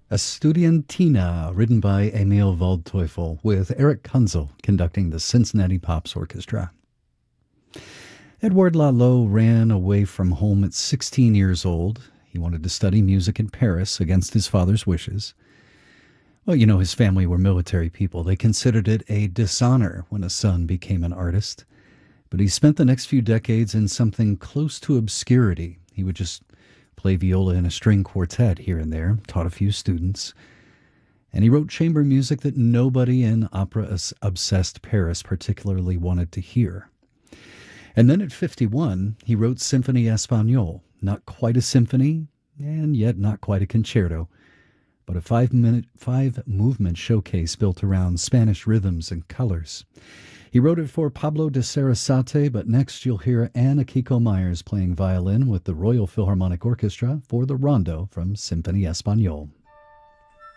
Estudiantina, written by Emil Waldteufel, with Eric Kunzel conducting the Cincinnati Pops Orchestra. Edouard Lalo ran away from home at 16 years old. He wanted to study music in Paris against his father's wishes. Well, his family were military people. They considered it a dishonor when a son became an artist. But he spent the next few decades in something close to obscurity. He would just play viola in a string quartet here and there, taught a few students. And he wrote chamber music that nobody in opera-obsessed Paris particularly wanted to hear. And then at 51, he wrote Symphony Espagnole, not quite a symphony, and yet not quite a concerto, but a five-movement showcase built around Spanish rhythms and colors. He wrote it for Pablo de Sarasate, but next you'll hear Anne Akiko Myers playing violin with the Royal Philharmonic Orchestra for the Rondo from Symphony Espagnole.